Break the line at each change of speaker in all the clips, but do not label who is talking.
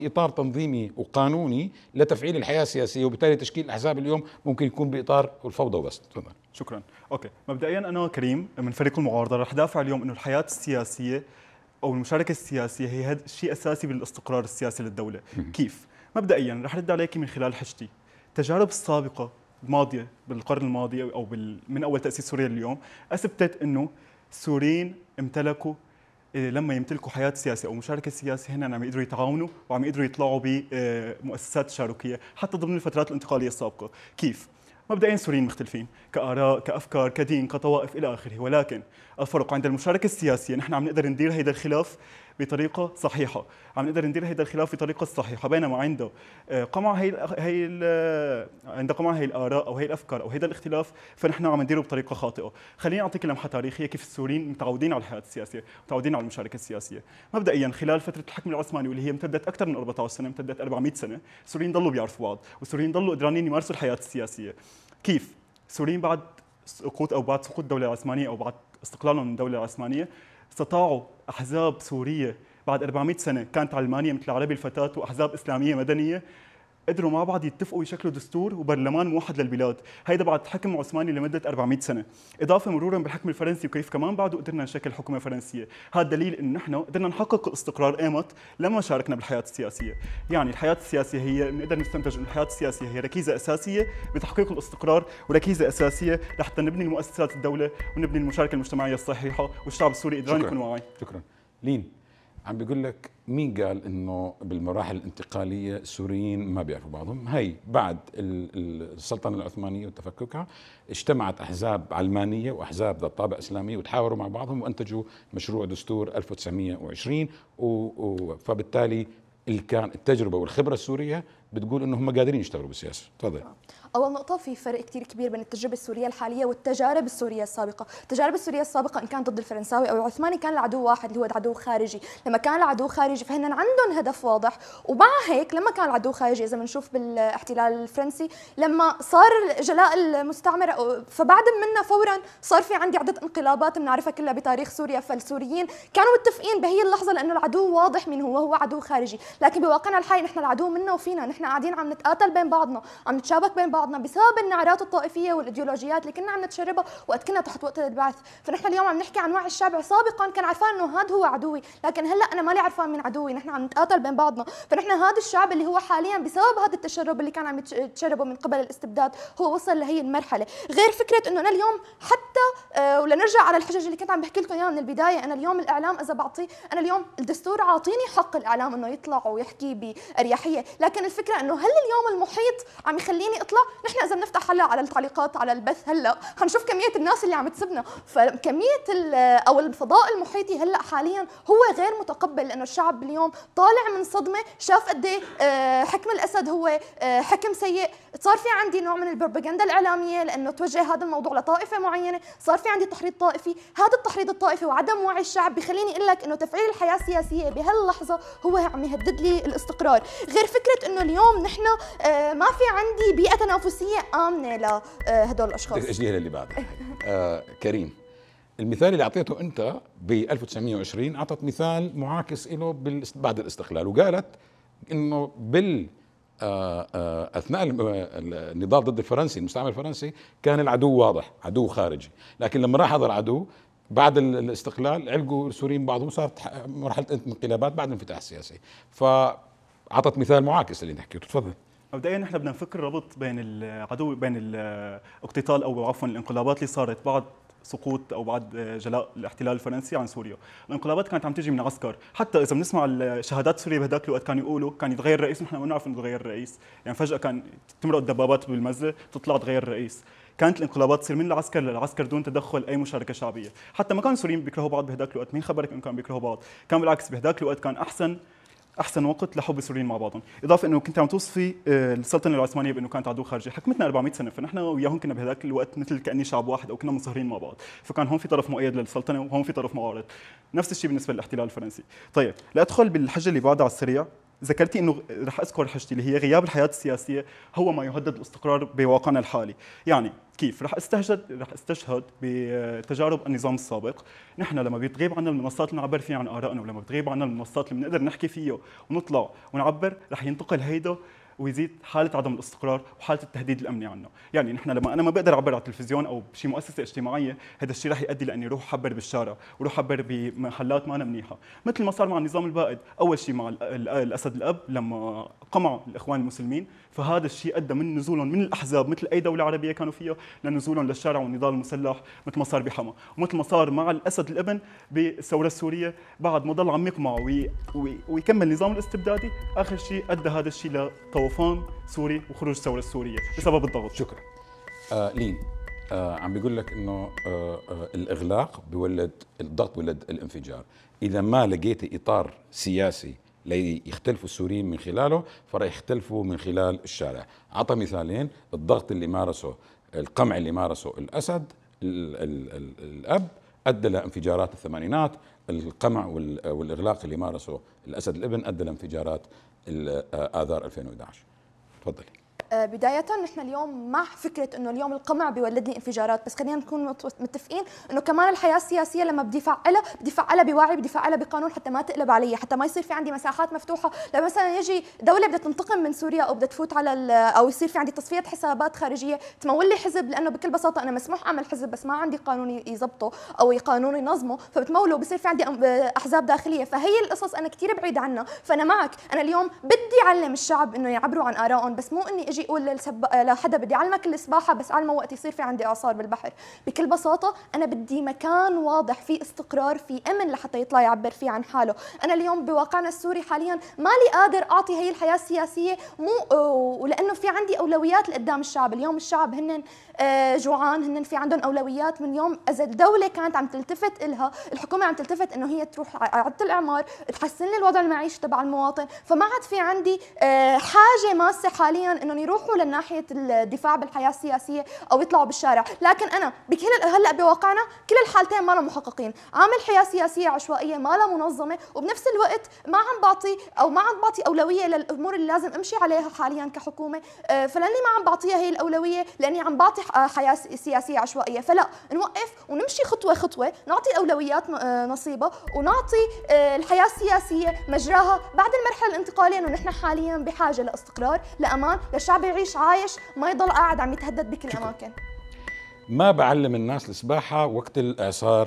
اطار تنظيمي وقانوني لتفعيل الحياه السياسيه، وبالتالي تشكيل الاحزاب اليوم ممكن يكون باطار الفوضى وبس. تفضل.
شكرا. اوكي، مبدئيا انا كريم من فريق المعارضه رح دافع اليوم انه الحياه السياسيه او المشاركه السياسيه هي شيء اساسي بالاستقرار السياسي للدوله. كيف؟ مبدئيا رح رد عليك من خلال حجتي. التجارب السابقه الماضيه بالقرن الماضي او من اول تاسيس سوريا اليوم اثبتت انه السوريين امتلكوا لما يمتلكوا حياه سياسيه او مشاركه سياسيه هن عم يقدروا يتعاونوا وعم يقدروا يطلعوا بمؤسسات تشاركيه حتى ضمن الفترات الانتقاليه السابقه. كيف؟ مبدئيا السوريين مختلفين كآراء، كأفكار، كدين، كطوائف إلى آخره، ولكن الفرق عند المشاركة السياسية نحن عم نقدر ندير هيدا الخلاف بطريقة صحيحة، عم نقدر ندير هيدا الخلاف بطريقة صحيحة، بينما عنده قمع عند قمع هي الآراء أو هي الأفكار أو هيدا الاختلاف فنحن عم نديره بطريقة خاطئة. خليني أعطيك لمحة تاريخية كيف السوريين متعودين على الحياة السياسية، متعودين على المشاركة السياسية. مبدئيا خلال فترة الحكم العثماني واللي هي امتدت أكثر من 14 سنة، امتدت 400 سنة، السوريين ضلوا بيعرفوا بعض، والسوريين ضلوا قدرانين يمارسوا الحياة السياسية. كيف؟ السوريين بعد سقوط الدولة العثمانية أو بعد استقلالهم من الدولة العثمانية استطاعوا أحزاب سورية بعد 400 سنة كانت علمانية مثل العربي الفتاة وأحزاب إسلامية مدنية قدروا مع بعض يتفقوا يشكلوا دستور وبرلمان موحد للبلاد، هيدا بعد حكم عثماني لمده 400 سنه، اضافه مرورا بالحكم الفرنسي وكيف كمان بعده قدرنا نشكل حكومه فرنسيه، هذا دليل انه نحن قدرنا نحقق الاستقرار ايمت لما شاركنا بالحياه السياسيه، يعني الحياه السياسيه هي نقدر نستنتج ان الحياه السياسيه هي ركيزه اساسيه بتحقيق الاستقرار وركيزه اساسيه لحتى نبني مؤسسات الدوله ونبني المشاركه المجتمعيه الصحيحه والشعب السوري قدران يكون واعي.
شكرا. لين عم بيقول لك مين قال انه بالمراحل الانتقاليه السوريين ما بيعرفوا بعضهم؟ هي بعد السلطنه العثمانيه وتفككها اجتمعت احزاب علمانيه واحزاب ذات طابع اسلامي وتحاوروا مع بعضهم وانتجوا مشروع دستور 1920 فبالتالي كان التجربه والخبره السوريه بتقول انه هم قادرين يشتغلوا بالسياسه. تفضل.
أول نقطة، في فرق كتير كبير بين التجربة السورية الحالية والتجارب السورية السابقة. التجارب السورية السابقة إن كان ضد الفرنساوي أو العثماني كان العدو واحد اللي هو العدو خارجي، لما كان العدو خارجي فهن عندهم هدف واضح، ومع هيك لما كان العدو خارجي إذا بنشوف بالاحتلال الفرنسي لما صار جلاء المستعمرة فبعد منا فورا صار في عندي عدة انقلابات بنعرفها كلها بتاريخ سوريا، فالسوريين كانوا متفقين بهي اللحظة لأنه العدو واضح من هو عدو خارجي، لكن بواقعنا الحالي نحن العدو منا وفينا، نحن قاعدين عم نتقاتل بين بعضنا، عم نتشابك بين بعضنا بسبب النعرات الطائفيه والايديولوجيات اللي كنا عم نتشربها وقت كنا تحت وقت البعث، فنحن اليوم عم نحكي عن وعي الشعب، سابقا كان عارفان انه هذا هو عدوي، لكن هلا انا مالي عارفان من عدوي، نحن عم نتقاتل بين بعضنا، فنحن هذا الشعب اللي هو حاليا بسبب هذا التشرب اللي كان عم يتشربه من قبل الاستبداد هو وصل لهي المرحله، غير فكره انه انا اليوم حتى ولنرجع على الحجج اللي كنت عم بحكي لكم اياها من البدايه، انا اليوم الاعلام اذا بعطيه، انا اليوم الدستور عاطيني حق الاعلام انه يطلع ويحكي باريحيه، لكن الفكره انه هل اليوم المحيط عم يخليني اطلع؟ نحن اذا بنفتح هلا على التعليقات على البث هلا حنشوف كميه الناس اللي عم تسبنا، فكميه او الفضاء المحيطي هلا حاليا هو غير متقبل، لانه الشعب اليوم طالع من صدمه، شاف قد ايه حكم الاسد هو حكم سيء، صار في عندي نوع من البروباغندا الاعلاميه لانه توجه هذا الموضوع لطائفه معينه، صار في عندي تحريض طائفي، هذا التحريض الطائفي وعدم وعي الشعب بخليني اقول لك انه تفعيل الحياه السياسيه بهاللحظه هو عم يهدد لي الاستقرار، غير فكره انه اليوم نحن ما في عندي بيئه تنافسيه امنه لهدول الاشخاص.
اجي اللي بعدها. كريم، المثال اللي اعطيته انت ب 1920 اعطت مثال معاكس له بعد الاستقلال، وقالت انه اثناء النضال ضد الفرنسي المستعمر الفرنسي كان العدو واضح، عدو خارجي، لكن لما راح هذا العدو بعد الاستقلال علقوا السوريين بعضهم، صارت مرحله انقلابات بعد الانفتاح السياسي، فاعطت مثال معاكس اللي نحكيه. تفضل.
مبدئيا نحن بدنا نفكر ربط بين العدو بين الاقتتال او عفوا الانقلابات اللي صارت بعد سقوط او بعد جلاء الاحتلال الفرنسي عن سوريا، الانقلابات كانت عم تيجي من عسكر، حتى اذا بنسمع الشهادات سوريا بهداك الوقت كانوا يقولوا كان يتغير الرئيس ونحن ما بنعرف انه يتغير الرئيس، يعني فجاه كان تمرق الدبابات بالمزه تطلع تغير الرئيس، كانت الانقلابات تصير من العسكر للعسكر دون تدخل اي مشاركه شعبيه، حتى ما كانوا السوريين بيكرهوا بعض بهداك الوقت، مين خبرك انه كانوا بيكرهوا بعض؟ كان بالعكس بهداك الوقت كان احسن وقت لحب السوريين مع بعضهم، اضافه انه كنت عم توصفي السلطنه العثمانيه بانه كانت عدو خارجي، حكمتنا 400 سنه، فنحن وياهم كنا بهذاك الوقت مثل كاني شعب واحد او كنا منصهرين مع بعض، فكان هون في طرف مؤيد للسلطنه وهون في طرف معارض، نفس الشيء بالنسبه للاحتلال الفرنسي. طيب لادخل بالحجه اللي بعدها على السريع، ذكرتي انه رح اذكر حاجتي اللي هي غياب الحياه السياسيه هو ما يهدد الاستقرار بواقعنا الحالي. يعني كيف رح استشهد بتجارب النظام السابق. نحن لما بتغيب عنا المنصات اللي نعبر فيها عن ارائنا، ولما بتغيب عنا المنصات اللي بنقدر نحكي فيها ونطلع ونعبر، رح ينتقل هيدا ويزيد حاله عدم الاستقرار وحاله التهديد الامني عنا. يعني نحن لما انا ما بقدر اعبر على التلفزيون او بشي مؤسسه اجتماعيه، هذا الشيء رح يؤدي لاني اروح احبر بالشارع واروح احبر بمحلات ما منيحه، مثل ما صار مع النظام البائد. اول شيء مع الاسد الاب لما قمع الاخوان المسلمين، فهذا الشيء ادى من نزولهم من الاحزاب مثل اي دوله عربيه كانوا فيها لنزولهم للشارع والنضال المسلح، مثل ما صار بحما، ومثل ما صار مع الاسد الابن بالثوره السوريه. بعد ما ضل عم يقمع ويكمل النظام الاستبدادي، اخر شيء ادى هذا الشيء لطوفان سوري وخروج الثوره السوريه بسبب الضغط.
شكرا. لين عم بيقول لك انه الاغلاق بولد الضغط، بولد الانفجار. اذا ما لقيتي اطار سياسي ليختلفوا السوريين من خلاله، فرح يختلفوا من خلال الشارع. عطى مثالين: الضغط اللي مارسه، القمع اللي مارسه الاسد الاب ادى لانفجارات الثمانينات، القمع والاغلاق اللي مارسه الاسد الابن ادى لانفجارات اذار 2011. تفضلي.
بداية نحن اليوم مع فكرة انه اليوم القمع بيولد لي انفجارات، بس خلينا نكون متفقين انه كمان الحياة السياسية لما بدي فعلها بوعي، بدي فعلها بقانون حتى ما تقلب علي، حتى ما يصير في عندي مساحات مفتوحة. لما مثلا يجي دولة بدها تنتقم من سوريا او بدها تفوت على او يصير في عندي تصفية حسابات خارجية تمول لي حزب، لانه بكل بساطة انا مسموح اعمل حزب بس ما عندي قانون يضبطه او قانون ينظمه، فبتموله وبصير في عندي احزاب داخلية. فهي القصص انا كثير بعيد عنها. فانا معك، انا اليوم بدي اعلم الشعب انه يعبروا عن ارائهم، بس مو اني اجي اقول لحدا بدي اعلمك السباحه بس علمه وقت يصير في عندي اعصار بالبحر. بكل بساطه انا بدي مكان واضح فيه استقرار، فيه امن لحتى يطلع يعبر فيه عن حاله. انا اليوم بواقعنا السوري حاليا مالي قادر اعطي هي الحياه السياسيه، مو ولانه في عندي اولويات لقدام الشعب. اليوم الشعب هن جوعان، هن في عندهم اولويات من يوم اذا الدوله كانت عم تلتفت لها، الحكومه عم تلتفت انه هي تروح اعاده الاعمار، تحسن لي الوضع المعيشي تبع المواطن. فما عاد في عندي حاجه ماسه حاليا انهم يروحوا لناحيه الدفاع بالحياه السياسيه او يطلعوا بالشارع. لكن انا هلا بواقعنا كل الحالتين ما لهم محققين، عامل حياه سياسيه عشوائيه ما لها منظمه، وبنفس الوقت ما عم بعطي اولويه للامور اللي لازم امشي عليها حاليا كحكومه. فلاني ما عم بعطيها هي الاولويه، لاني عم بعطي حياه سياسيه عشوائيه. فلا نوقف ونمشي خطوه خطوه، نعطي الاولويات نصيبها، ونعطي الحياه السياسيه مجراها بعد المرحله الانتقاليه. انه نحن حاليا بحاجه لاستقرار، لامان، للشعب يعيش عايش، ما يضل قاعد عم يتهدد بكل الاماكن.
ما بعلم الناس السباحه وقت الاعصار،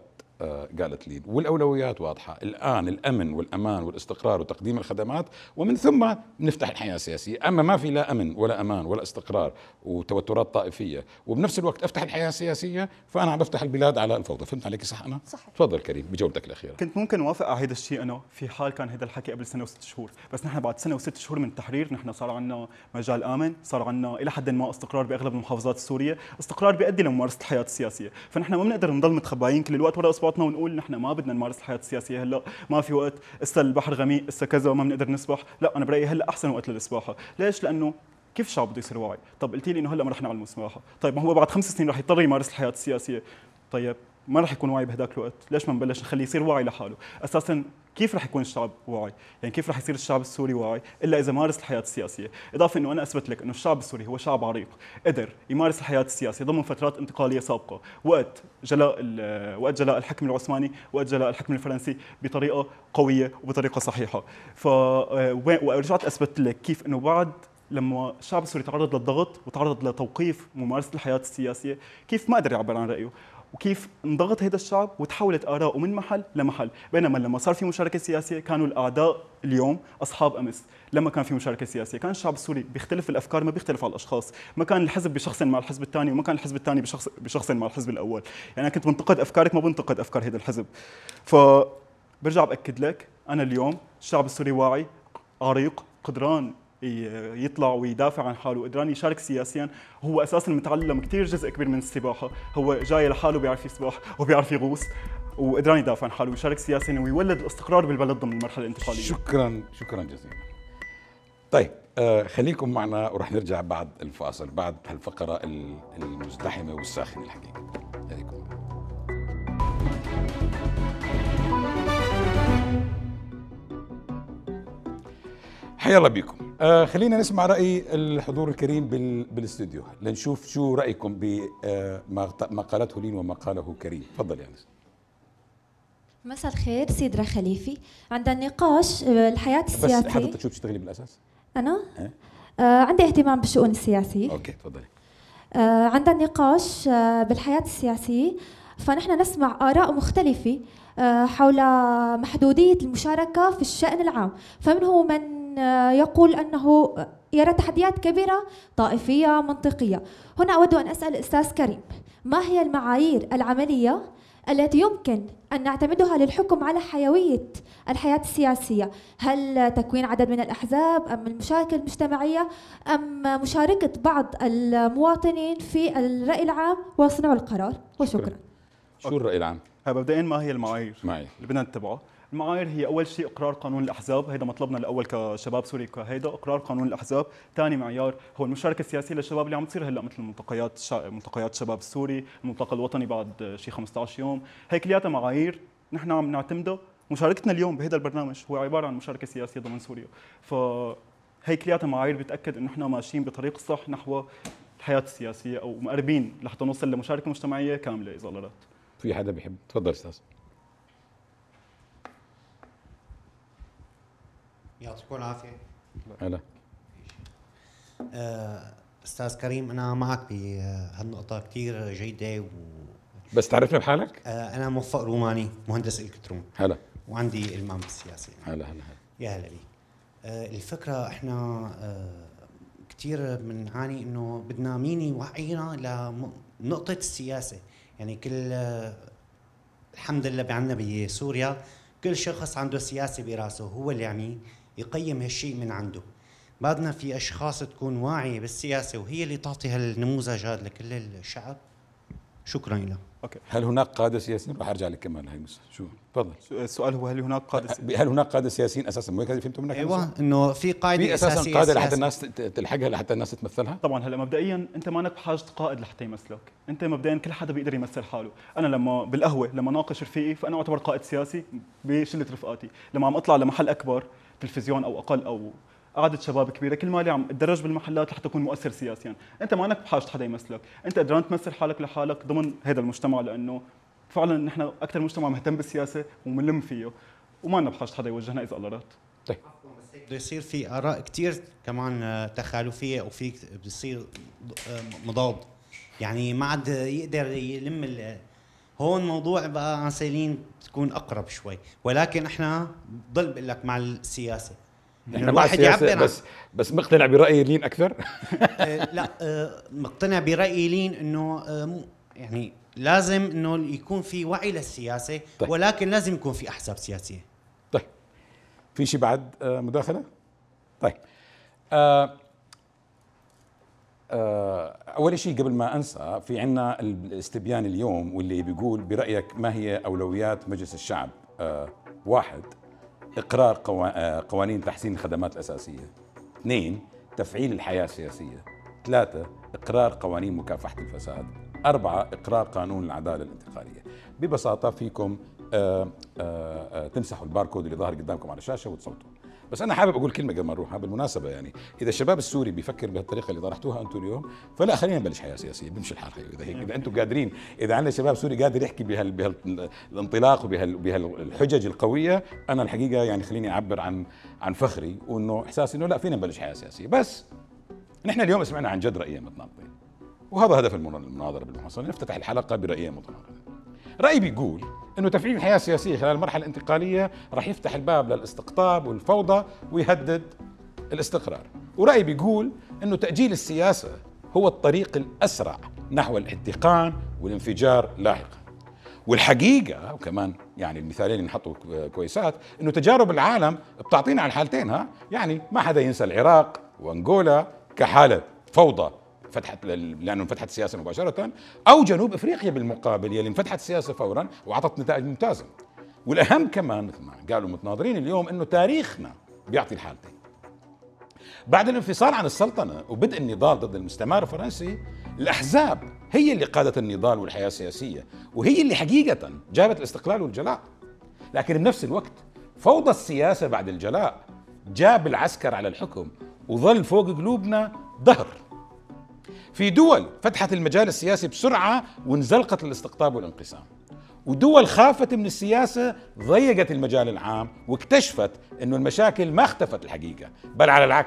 قالت لي، والاولويات واضحه الان: الامن والامان والاستقرار وتقديم الخدمات، ومن ثم نفتح الحياه السياسيه. اما ما في لا امن ولا امان ولا استقرار وتوترات طائفيه وبنفس الوقت افتح الحياه السياسيه، فانا عم بفتح البلاد على الفوضى. فهمت عليك صح؟ انا
صحيح.
تفضل كريم بجولتك الاخيره.
كنت ممكن اوافق على هذا الشيء انا في حال كان هذا الحكي قبل سنه و6 شهور، بس نحن بعد سنه و6 شهور من التحرير نحن صار عندنا مجال امن، صار عندنا الى حد ما استقرار باغلب المحافظات السوريه، استقرار بيؤدي لممارسه الحياه السياسيه. فنحن ما بنقدر نضل متخبايين كل الوقت ورا اصبعتنا ونقول نحن ما بدنا نمارس الحياه السياسيه هلا، ما في وقت، اسا البحر غميق، اسا كذا وما بنقدر نسبح. لا، انا برايي هلا احسن وقت للسباحه. ليش؟ لانه كيف الشعب بده يصير واعي؟ طب قلتي لي انه هلا ما رح نعلم السباحه، طيب ما هو بعد 5 سنين رح يضطر يمارس الحياه السياسيه. طيب ما رح يكون واعي بهداك الوقت، ليش ما نبلش نخليه يصير واعي لحاله؟ اساسا كيف رح يكون الشعب واعي؟ يعني كيف رح يصير الشعب السوري واعي الا اذا مارس الحياه السياسيه؟ اضافه انه انا اثبت لك انه الشعب السوري هو شعب عريق، قدر يمارس الحياه السياسيه ضمن فترات انتقاليه سابقه، وقت جلاء الحكم العثماني، وقت جلاء الحكم الفرنسي، بطريقه قويه وبطريقه صحيحه. ورجعت اثبت لك كيف انه بعد لما الشعب السوري تعرض للضغط وتعرض لتوقيف ممارسه الحياه السياسيه، كيف ما قدر يعبر عن رايه، وكيف انضغط هذا الشعب وتحولت آراءه من محل لمحل. بينما لما صار في مشاركة سياسية كانوا الأعداء اليوم أصحاب أمس. لما كان في مشاركة سياسية كان الشعب السوري بيختلف الأفكار، ما بيختلف على الأشخاص، ما كان الحزب بشخص مع الحزب الثاني، وما كان الحزب الثاني بشخص مع الحزب الأول. يعني أنا كنت بنتقد أفكارك، ما بنتقد أفكار هذا الحزب. فبرجع بأكد لك أنا اليوم الشعب السوري واعي، عريق، قدران يطلع ويدافع عن حاله، قدران يشارك سياسيا. هو اساسا متعلم كثير جزء كبير من السباحه، هو جاي لحاله بيعرف يسبح وبيعرف يغوص، وقدران يدافع عن حاله ويشارك سياسيا ويولد الاستقرار بالبلد ضمن المرحله الانتقاليه.
شكرا جزيلا. طيب خليكم معنا ورح نرجع بعد الفاصل، بعد هالفقره المزدحمه والساخنه الحقيقه. خليكم. حيا الله بكم. خلينا نسمع رأي الحضور الكريم بالاستوديو لنشوف شو رأيكم بما قالته لين وما قاله كريم. تفضل يا أنس.
مساء الخير سيدرا خليفي. عند النقاش الحياة السياسية.
بس حضرتك شو بتشتغلي بالأساس؟
أنا عندي اهتمام بالشؤون السياسية.
أوكي تفضلي.
عند النقاش بالحياة السياسية فنحن نسمع آراء مختلفة حول محدودية المشاركة في الشأن العام، فمنه من يقول أنه يرى تحديات كبيرة طائفية منطقية. هنا أود أن أسأل الأستاذ كريم، ما هي المعايير العملية التي يمكن أن نعتمدها للحكم على حيوية الحياة السياسية؟ هل تكوين عدد من الأحزاب أم المشاركة المجتمعية أم مشاركة بعض المواطنين في الرأي العام وصنع القرار؟ وشكرا.
شو الرأي العام؟
مبدئيا ما هي المعايير
معي
اللي بدنا نتبعه؟ المعايير هي اول شيء اقرار قانون الاحزاب، هذا مطلبنا الاول كشباب سوري، هيدا اقرار قانون الاحزاب. ثاني معيار هو المشاركه السياسيه للشباب اللي عم تصير هلا، مثل ملتقيات الشباب السوري، الملتقى الوطني بعد شيء 15 يوم، هي كلياتها معايير نحن عم نعتمدها. مشاركتنا اليوم بهذا البرنامج هو عباره عن مشاركه سياسيه ضمن سوريا، فهي كلياتها معايير بتاكد انه نحن ماشيين بطريق صح نحو الحياه السياسيه او مقربين لحتى نوصل لمشاركه مجتمعيه كامله اذا الله راد.
في حدا بيحب؟ تفضل استاذ.
يعطيكم العافية.
هلا.
أستاذ كريم، أنا معك بهالنقطة كتير جيدة
بس تعرفنا بحالك؟
أنا موفق روماني، مهندس إلكترون.
هلا.
وعندي إلمام بالسياسة.
هلا.
يا هلا بيك. الفكرة إحنا كتير بنعاني إنه بدنا مين يوعينا لنقطة السياسة. يعني كل الحمد لله بعنا بسوريا كل شخص عنده سياسة براسه، هو اللي يعني يقيم هالشيء من عنده. بعدنا في أشخاص تكون واعية بالسياسة وهي اللي تعطي هالنموذج هذا لكل الشعب. شكرا لك.
اوكي.
هل هناك قادة سياسيين؟ راح ارجع لك كمان هي شو تفضل.
السؤال هو هل هناك قادة
هل هناك قادة سياسيين اساسا؟ مو هيك فهمتوا منك؟
ايوه انه في قاعدة
في اساسا قادة لحتى الناس تلحقها، لحتى الناس تتمثلها؟
طبعا. هلا مبدئيا انت مانك بحاجه قائد لحتى يمثلك، انت مبدئيا كل حدا بيقدر يمثل حاله. انا لما بالقهوه لما ناقش رفيقي فانا اعتبر قائد سياسي بشله رفقاتي، لما عم اطلع لمحل اكبر تلفزيون او اقل او قعدة شباب كبيره كل مالي عم اتدرج بالمحلات لحتى اكون مؤثر سياسيا. انت مانك بحاجه حدا يمثلك، انت قدران تمثل حالك لحالك ضمن هذا المجتمع، لانه فعلا نحن اكثر مجتمع مهتم بالسياسه ومنلم فيه وما لنا بحاجه حدا يوجهنا اذا الله راد.
طيب
بده يصير في اراء كثير كمان تخالفيه وفي بصير مضاد، يعني ما عاد يقدر يلم هون موضوع بقى عن سيلين تكون اقرب شوي، ولكن احنا ضل بقول لك مع السياسه.
احنا مع السياسه بس مقتنع برايي لين اكثر.
لا مقتنع برايي لين انه يعني لازم انه يكون في وعي للسياسه. طيب. ولكن لازم يكون في احزاب سياسيه.
طيب في شيء بعد مداخله؟ طيب اول شيء قبل ما انسى، في عندنا الاستبيان اليوم واللي بيقول برايك ما هي اولويات مجلس الشعب؟ 1 اقرار قوانين تحسين الخدمات الاساسيه. 2 تفعيل الحياه السياسيه. 3 اقرار قوانين مكافحه الفساد. 4 اقرار قانون العداله الانتقاليه. ببساطه فيكم تمسحوا الباركود اللي ظاهر قدامكم على الشاشه وتصوتوا. بس انا حابب اقول كلمه قبل ما نروح بالمناسبه، يعني اذا الشباب السوري بيفكر بهالطريقه اللي طرحتوها انتم اليوم، فلا خلينا نبلش حياه سياسيه بيمشي الحال. اذا هيك اذا انتم قادرين، اذا عندنا شباب سوري قادر يحكي بهالانطلاق وبهالحجج القويه، انا الحقيقه يعني خليني اعبر عن فخري وانه احساسي انه لا فينا نبلش حياه سياسيه. بس نحن اليوم سمعنا عن جد رايين متناقضين، وهذا هدف المناظره بالمحصله، نفتتح الحلقه برايين متناقضين. رأي بيقول انه تفعيل الحياة السياسية خلال المرحلة الانتقالية راح يفتح الباب للاستقطاب والفوضى ويهدد الاستقرار، ورأي بيقول انه تأجيل السياسة هو الطريق الأسرع نحو الاحتقان والانفجار لاحقا. والحقيقة وكمان يعني المثالين اللي نحطوا كويسات، انه تجارب العالم بتعطينا على الحالتين. يعني ما حدا ينسى العراق وانغولا كحالة فوضى فتحت لانه انفتحت السياسه مباشره، او جنوب افريقيا بالمقابل يلي انفتحت السياسه فورا واعطت نتائج ممتازه. والاهم كمان مثل ما قالوا المتناظرين اليوم انه تاريخنا بيعطي الحالتين. بعد الانفصال عن السلطنه وبدء النضال ضد المستعمر الفرنسي، الاحزاب هي اللي قادت النضال والحياه السياسيه، وهي اللي حقيقه جابت الاستقلال والجلاء. لكن بنفس الوقت فوضى السياسه بعد الجلاء جاب العسكر على الحكم وظل فوق قلوبنا ظهر. في دول فتحت المجال السياسي بسرعة وانزلقت للاستقطاب والانقسام، ودول خافت من السياسة ضيقت المجال العام واكتشفت انه المشاكل ما اختفت الحقيقة، بل على العكس